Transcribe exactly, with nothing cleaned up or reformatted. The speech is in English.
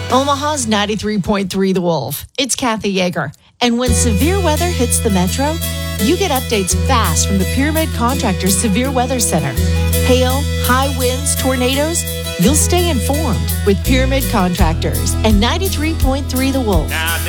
Omaha's ninety-three point three The Wolf. It's Kathy Yeager. And when severe weather hits the metro, you get updates fast from the Pyramid Contractors Severe Weather Center. Hail, high winds, tornadoes, you'll stay informed with Pyramid Contractors and ninety-three point three The Wolf. Now,